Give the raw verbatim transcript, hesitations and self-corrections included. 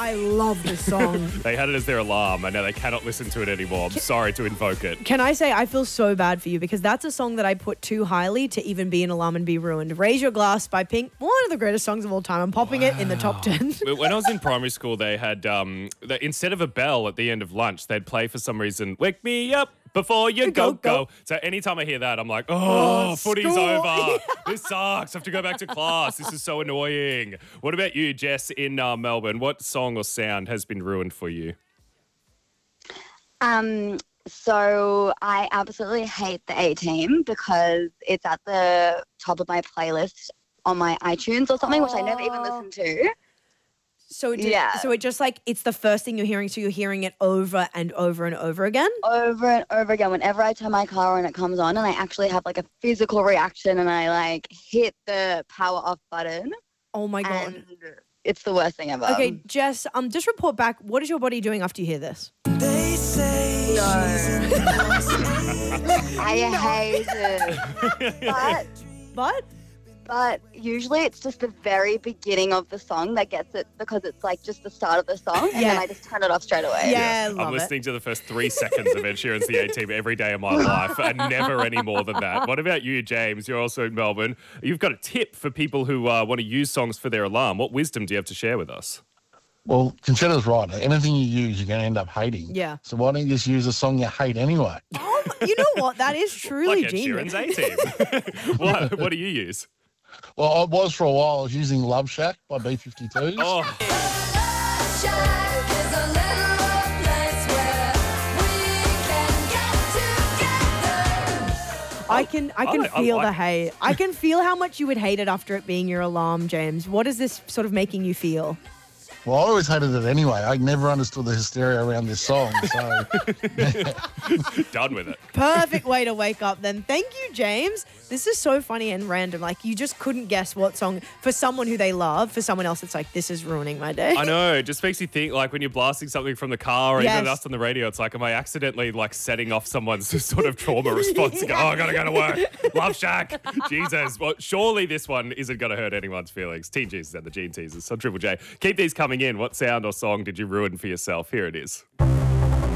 I love this song. They had it as their alarm. I know they cannot listen to it anymore. I'm sorry to invoke it. Can I say I feel so bad for you because that's a song that I put too highly to even be an alarm and be ruined. Raise Your Glass by Pink, one of the greatest songs of all time. I'm popping wow. it in the top ten. When I was in primary school, they had, um, the, instead of a bell at the end of lunch, they'd play for some reason, Wake Me Up Before You Go, Go. go. So anytime I hear that, I'm like, oh, oh footy's school. over. This sucks. I have to go back to class. This is so annoying. What about you, Jess, in uh, Melbourne? What song or sound has been ruined for you? Um, so I absolutely hate the A-Team because it's at the top of my playlist on my iTunes or something, oh. which I never even listened to. So it, yeah. so it just like, it's the first thing you're hearing, so you're hearing it over and over and over again? Over and over again. Whenever I turn my car on, it comes on and I actually have like a physical reaction and I like hit the power off button. Oh my God. And it's the worst thing ever. Okay, Jess, um, just report back. What is your body doing after you hear this? They say no. I no. hate it. But, but? But usually it's just the very beginning of the song that gets it because it's like just the start of the song and yeah. then I just turn it off straight away. Yeah, yeah. love I'm listening it. to the first three seconds of Ed Sheeran's The A-Team every day of my life and never any more than that. What about you, James? You're also in Melbourne. You've got a tip for people who uh, want to use songs for their alarm. What wisdom do you have to share with us? Well, Conchetta's right. Anything you use, you're going to end up hating. Yeah. So why don't you just use a song you hate anyway? Oh, you know what? That is truly like Ed genius. Sheeran's A-Team. what, what do you use? Well, I was for a while. I was using Love Shack by B fifty-two. Oh. I can I can I, feel I like the hate. I can feel how much you would hate it after it being your alarm, James. What is this sort of making you feel? Well, I always hated it anyway. I never understood the hysteria around this song. So done with it. Perfect way to wake up then. Thank you, James. This is so funny and random. Like, you just couldn't guess what song, for someone who they love, for someone else it's like, this is ruining my day. I know. It just makes you think, like, when you're blasting something from the car or Yes. even us on the radio, it's like, am I accidentally, like, setting off someone's sort of trauma response? Yeah. Go, oh, I gotta go to work. Love Shack. Jesus. Well, surely this one isn't going to hurt anyone's feelings. Teen Jesus and the Gene Teasers on Triple J. Keep these coming in. What sound or song did you ruin for yourself? Here it is.